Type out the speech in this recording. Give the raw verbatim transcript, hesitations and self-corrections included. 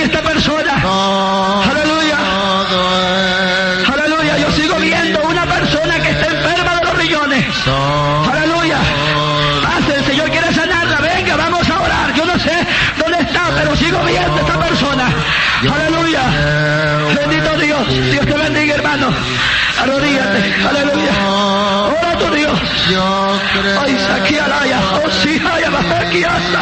esta persona. Aleluya. Aleluya. Yo sigo viendo una persona que está enferma de los riñones. Aleluya. Pase, el Señor quiere sanarla. Venga, vamos a orar. Yo no sé dónde está, pero sigo viendo a esta persona. Aleluya. Bendito Dios. Dios te bendiga, hermano. Arrodíllate. Aleluya. Ora a tu Dios. Ay, saquí alaya. Oh, sí, ay, aquí hasta.